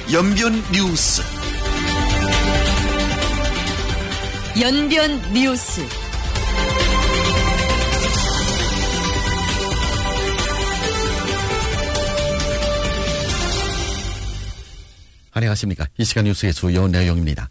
연변 뉴스. 연변 뉴스. 안녕하십니까. 이 시간 뉴스의 주요 내용입니다.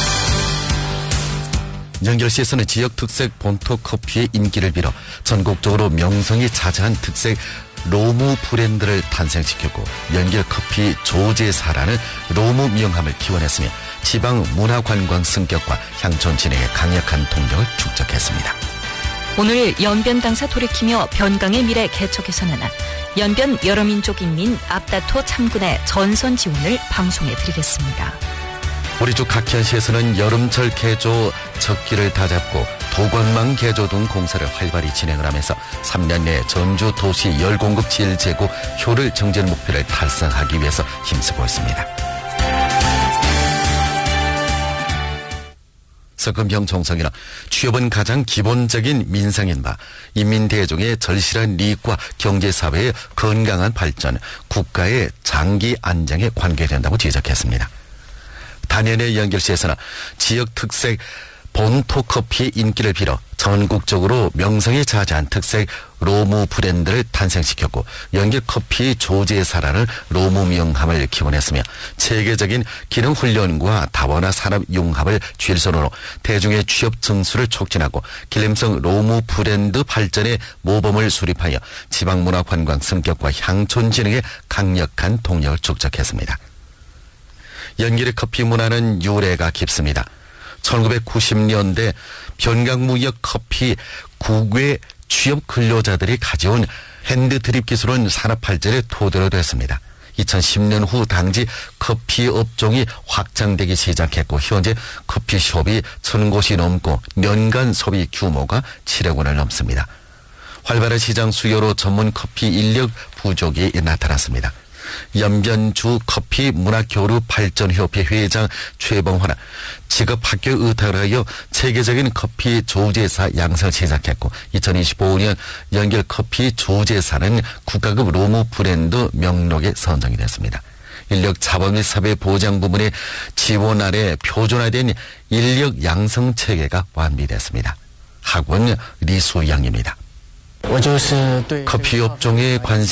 연결시에서는 지역 특색 본토 커피의 인기를 빌어 전국적으로 명성이 자자한 특색 로무 브랜드를 탄생시켰고 연결커피 조제사라는 로무 명함을 기원했으며 지방 문화관광 승격과 향촌 진행에 강력한 동력을 축적했습니다. 오늘 연변 당사 돌이키며 변강의 미래 개척에서는 연변 여러민족인민 앞다토 참군의 전선 지원을 방송해 드리겠습니다. 우리 주 각현시에서는 여름철 개조 적기를 다잡고 도관망 개조 등 공사를 활발히 진행을 하면서 3년 내 전주 도시 열공급 질재고 효를 정지하는 목표를 달성하기 위해서 힘쓰고 있습니다. 석금형 정성이나 취업은 가장 기본적인 민생인 바 인민대중의 절실한 이익과 경제사회의 건강한 발전, 국가의 장기 안정에 관계된다고 지적했습니다. 단연의 연결시에서는 지역 특색 본토커피의 인기를 빌어 전국적으로 명성이 자자한 특색 로무 브랜드를 탄생시켰고 연결커피 조제사라는 로무 명함을 기원했으며 체계적인 기능훈련과 다원화 산업 융합을 실선으로 대중의 취업 증수를 촉진하고 길림성 로무 브랜드 발전에 모범을 수립하여 지방문화관광 승격과 향촌 진흥에 강력한 동력을 축적했습니다. 연길의 커피 문화는 유래가 깊습니다. 1990년대 변강무역 커피 국외 취업 근로자들이 가져온 핸드드립 기술은 산업 발전의 토대로 됐습니다. 2010년 후 당시 커피 업종이 확장되기 시작했고 현재 커피숍이 1000곳이 넘고 연간 소비 규모가 7억 원을 넘습니다. 활발한 시장 수요로 전문 커피 인력 부족이 나타났습니다. 연변주 커피 문화교류 발전협회 회장 최봉화는 직업학교 의탁을 하여 체계적인 커피 조제사 양성을 시작했고 2025년 연결커피 조제사는 국가급 로무 브랜드 명록에 선정이 됐습니다. 인력 자본 및 사회 보장 부문의 지원 아래 표준화된 인력 양성 체계가 완비됐습니다. 학원 리수양입니다. 커피 업종에 관심